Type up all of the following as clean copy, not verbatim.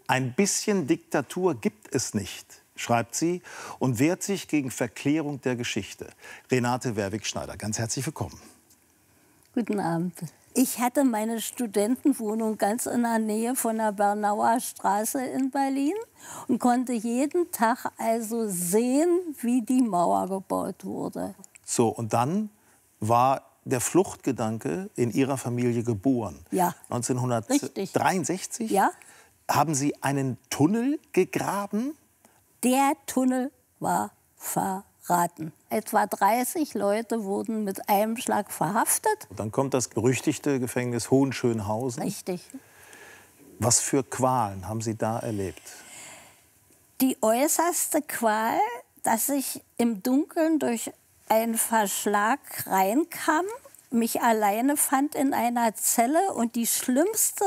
Ein bisschen Diktatur gibt es nicht, schreibt sie und wehrt sich gegen Verklärung der Geschichte. Renate Werwig-Schneider, ganz herzlich willkommen. Guten Abend. Ich hatte meine Studentenwohnung ganz in der Nähe von der Bernauer Straße in Berlin und konnte jeden Tag also sehen, wie die Mauer gebaut wurde. So, und dann war der Fluchtgedanke in Ihrer Familie geboren. Ja. 1963? Ja. Haben Sie einen Tunnel gegraben? Der Tunnel war verraten. Etwa 30 Leute wurden mit einem Schlag verhaftet. Und dann kommt das berüchtigte Gefängnis Hohenschönhausen. Richtig. Was für Qualen haben Sie da erlebt? Die äußerste Qual, dass ich im Dunkeln durch einen Verschlag reinkam, mich alleine fand in einer Zelle und die schlimmste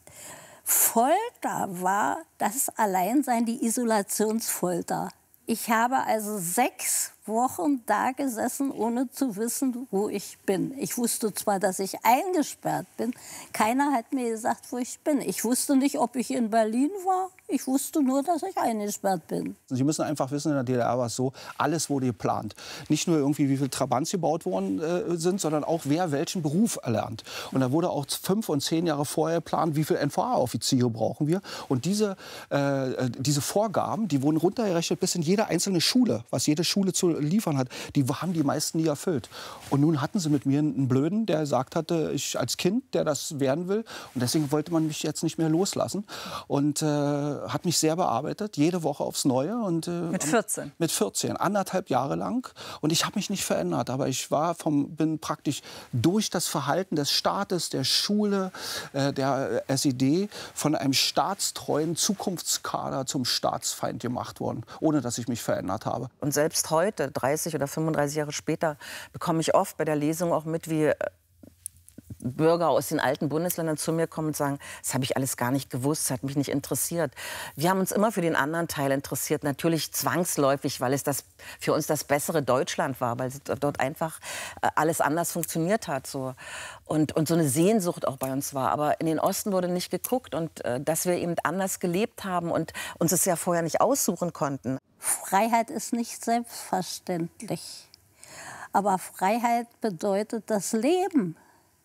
Folter war das Alleinsein, die Isolationsfolter. Ich habe also 6 Wochen da gesessen, ohne zu wissen, wo ich bin. Ich wusste zwar, dass ich eingesperrt bin, keiner hat mir gesagt, wo ich bin. Ich wusste nicht, ob ich in Berlin war. Ich wusste nur, dass ich eingesperrt bin. Sie müssen einfach wissen, in der DDR war es so, alles wurde geplant. Nicht nur irgendwie, wie viele Trabants gebaut worden sind, sondern auch, wer welchen Beruf erlernt. Und da wurde auch 5 und 10 Jahre vorher geplant, wie viele NVA-Offiziere brauchen wir. Und diese Vorgaben, die wurden runtergerechnet bis in jede einzelne Schule, was jede Schule zu liefern hat, die haben die meisten nie erfüllt. Und nun hatten sie mit mir einen Blöden, der gesagt hatte, ich als Kind, der das werden will. Und deswegen wollte man mich jetzt nicht mehr loslassen. Und hat mich sehr bearbeitet, jede Woche aufs Neue. Und, mit 14? Mit 14, 1,5 Jahre lang. Und ich habe mich nicht verändert. Aber ich bin praktisch durch das Verhalten des Staates, der Schule, der SED, von einem staatstreuen Zukunftskader zum Staatsfeind gemacht worden, ohne dass ich mich verändert habe. Und selbst heute, 30 oder 35 Jahre später, bekomme ich oft bei der Lesung auch mit, wie Bürger aus den alten Bundesländern zu mir kommen und sagen, das habe ich alles gar nicht gewusst, das hat mich nicht interessiert. Wir haben uns immer für den anderen Teil interessiert, natürlich zwangsläufig, weil es für uns das bessere Deutschland war, weil dort einfach alles anders funktioniert hat. So. Und so eine Sehnsucht auch bei uns war. Aber in den Osten wurde nicht geguckt und dass wir eben anders gelebt haben und uns es ja vorher nicht aussuchen konnten. Freiheit ist nicht selbstverständlich. Aber Freiheit bedeutet das Leben.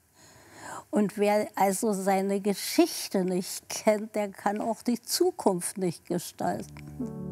Und wer also seine Geschichte nicht kennt, der kann auch die Zukunft nicht gestalten.